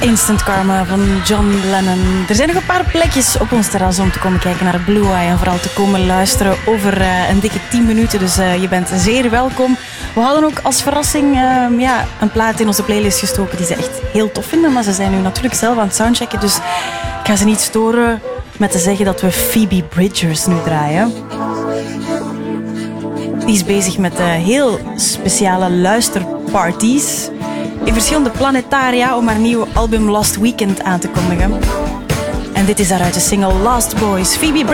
Instant Karma van John Lennon. Er zijn nog een paar plekjes op ons terras om te komen kijken naar Blue Eye en vooral te komen luisteren over een dikke 10 minuten. Dus je bent zeer welkom. We hadden ook als verrassing een plaat in onze playlist gestoken die ze echt heel tof vinden. Maar ze zijn nu natuurlijk zelf aan het soundchecken. Dus ik ga ze niet storen met te zeggen dat we Phoebe Bridgers nu draaien. Die is bezig met heel speciale luisterparties in verschillende planetaria om haar nieuwe album Last Weekend aan te kondigen. En dit is daaruit de single Lost Boys. Phoebe